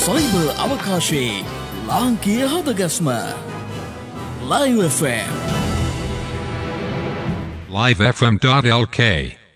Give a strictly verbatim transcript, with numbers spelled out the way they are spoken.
cyber අවකාශයේ ලාංකීය හදගස්ම Live F M live f m dot l k